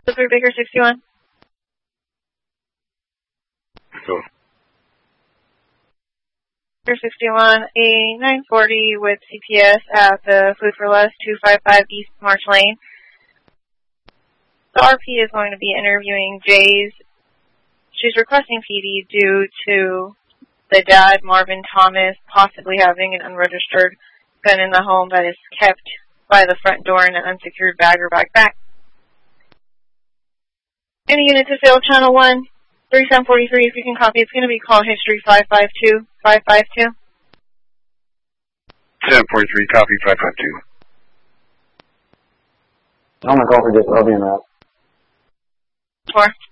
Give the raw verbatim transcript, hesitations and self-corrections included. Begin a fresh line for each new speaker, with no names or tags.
through Baker sixty-one.
Go.
Baker sixty-one, a nine forty with C P S at the Food for Less two fifty-five East March Lane. The R P is going to be interviewing Jays. She's requesting P D due to the dad, Marvin Thomas, possibly having an unregistered gun in the home that is kept by the front door in an unsecured bag or backpack. Any unit to fill channel one, thirty-seven forty-three, if you can copy, it's going to be call history five five two, five five two.
seven forty-three, copy five five two.
I'm going to call for just Obion out.
Four.